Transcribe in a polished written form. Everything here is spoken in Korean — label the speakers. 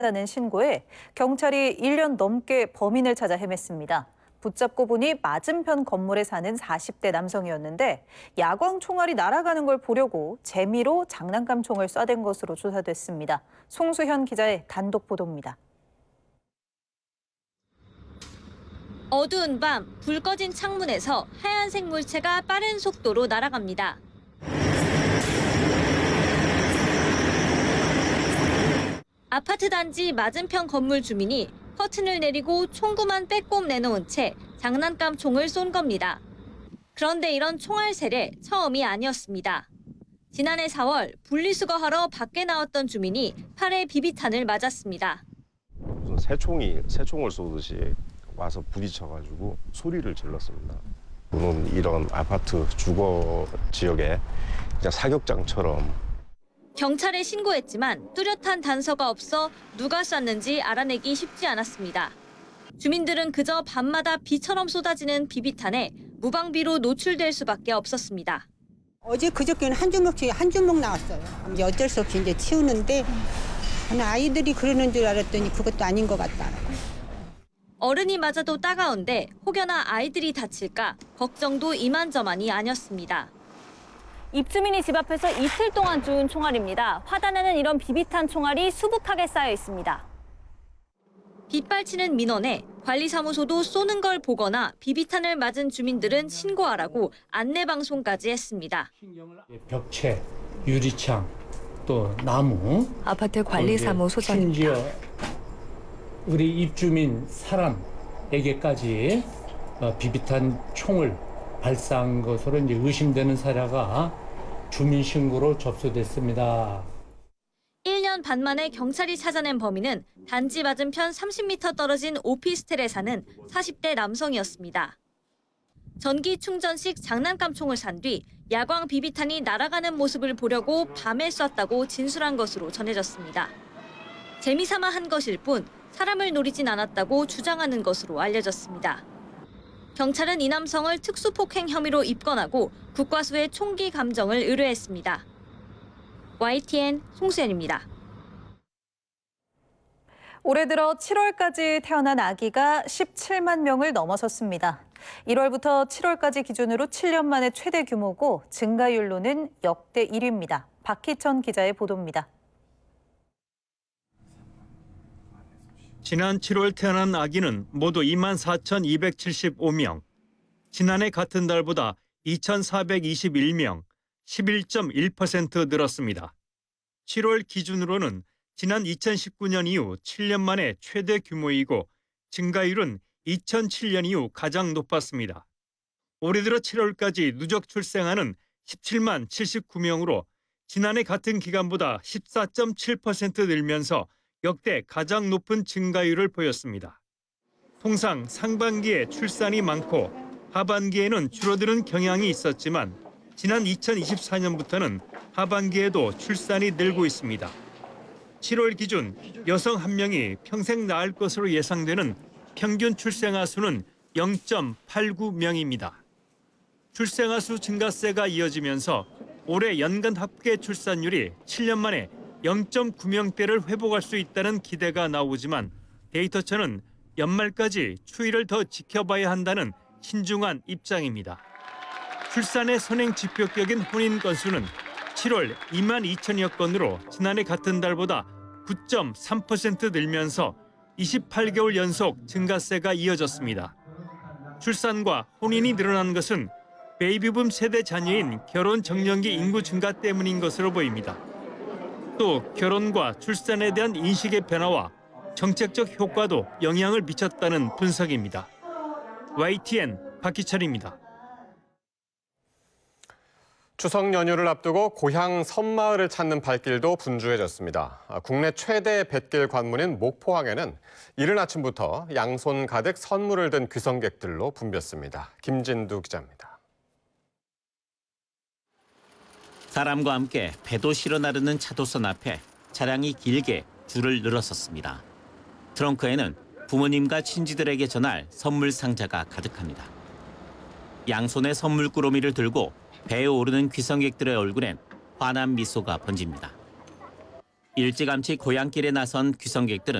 Speaker 1: 다는 신고에 경찰이 1년 넘게 범인을 찾아 헤맸습니다. 붙잡고 보니 맞은편 건물에 사는 40대 남성이었는데 야광 총알이 날아가는 걸 보려고 재미로 장난감 총을 쏴댄 것으로 조사됐습니다. 송수현 기자의 단독 보도입니다.
Speaker 2: 어두운 밤, 불 꺼진 창문에서 하얀색 물체가 빠른 속도로 날아갑니다. 아파트 단지 맞은편 건물 주민이 커튼을 내리고 총구만 빼꼼 내놓은 채 장난감 총을 쏜 겁니다. 그런데 이런 총알 세례 처음이 아니었습니다. 지난해 4월 분리수거하러 밖에 나왔던 주민이 팔에 비비탄을 맞았습니다.
Speaker 3: 무슨 새총을 쏘듯이 와서 부딪혀가지고 소리를 질렀습니다. 저는 이런 아파트 주거 지역에 그냥 사격장처럼.
Speaker 2: 경찰에 신고했지만 뚜렷한 단서가 없어 누가 쐈는지 알아내기 쉽지 않았습니다. 주민들은 그저 밤마다 비처럼 쏟아지는 비비탄에 무방비로 노출될 수밖에 없었습니다.
Speaker 4: 어제 그저께는 한 주먹 나왔어요. 이제 어쩔 수 없이 이제 치우는데 저는 아이들이 그러는 줄 알았더니 그것도 아닌 것 같다.
Speaker 2: 어른이 맞아도 따가운데 혹여나 아이들이 다칠까 걱정도 이만저만이 아니었습니다. 입주민이 집 앞에서 이틀 동안 주운 총알입니다. 화단에는 이런 비비탄 총알이 수북하게 쌓여 있습니다. 빗발치는 민원에 관리사무소도 쏘는 걸 보거나 비비탄을 맞은 주민들은 신고하라고 안내방송까지 했습니다.
Speaker 5: 벽체, 유리창, 또 나무.
Speaker 6: 아파트 관리사무소장입니다.
Speaker 5: 심지어 우리 입주민 사람에게까지 비비탄 총을 발사한 것으로 이제 의심되는 사례가 주민 신고로 접수됐습니다.
Speaker 2: 1년 반 만에 경찰이 찾아낸 범인은 단지 맞은편 30m 떨어진 오피스텔에 사는 40대 남성이었습니다. 전기 충전식 장난감 총을 산 뒤 야광 비비탄이 날아가는 모습을 보려고 밤에 쐈다고 진술한 것으로 전해졌습니다. 재미삼아 한 것일 뿐 사람을 노리진 않았다고 주장하는 것으로 알려졌습니다. 경찰은 이 남성을 특수폭행 혐의로 입건하고 국과수에 총기 감정을 의뢰했습니다. YTN 송수연입니다.
Speaker 1: 올해 들어 7월까지 태어난 아기가 17만 명을 넘어섰습니다. 1월부터 7월까지 기준으로 7년 만에 최대 규모고 증가율로는 역대 1위입니다. 박희천 기자의 보도입니다.
Speaker 7: 지난 7월 태어난 아기는 모두 24,275명. 지난해 같은 달보다 2,421명, 11.1% 늘었습니다. 7월 기준으로는 지난 2019년 이후 7년 만에 최대 규모이고 증가율은 2007년 이후 가장 높았습니다. 올해 들어 7월까지 누적 출생아는 17만 79명으로 지난해 같은 기간보다 14.7% 늘면서 역대 가장 높은 증가율을 보였습니다. 통상 상반기에 출산이 많고 하반기에는 줄어드는 경향이 있었지만 지난 2024년부터는 하반기에도 출산이 늘고 있습니다. 7월 기준 여성 1명이 평생 낳을 것으로 예상되는 평균 출생아 수는 0.89명입니다. 출생아 수 증가세가 이어지면서 올해 연간 합계 출산율이 7년 만에 0.9명대를 회복할 수 있다는 기대가 나오지만 데이터처는 연말까지 추이를 더 지켜봐야 한다는 신중한 입장입니다. 출산의 선행 지표격인 혼인 건수는 7월 2만 2천여 건으로 지난해 같은 달보다 9.3% 늘면서 28개월 연속 증가세가 이어졌습니다. 출산과 혼인이 늘어난 것은 베이비붐 세대 자녀인 결혼 정년기 인구 증가 때문인 것으로 보입니다. 또 결혼과 출산에 대한 인식의 변화와 정책적 효과도 영향을 미쳤다는 분석입니다. YTN 박희철입니다.
Speaker 8: 추석 연휴를 앞두고 고향 섬마을을 찾는 발길도 분주해졌습니다. 국내 최대 뱃길 관문인 목포항에는 이른 아침부터 양손 가득 선물을 든 귀성객들로 붐볐습니다. 김진두 기자입니다.
Speaker 9: 사람과 함께 배도 실어 나르는 차도선 앞에 차량이 길게 줄을 늘어섰습니다. 트렁크에는 부모님과 친지들에게 전할 선물 상자가 가득합니다. 양손에 선물 꾸러미를 들고 배에 오르는 귀성객들의 얼굴엔 환한 미소가 번집니다. 일찌감치 고향길에 나선 귀성객들은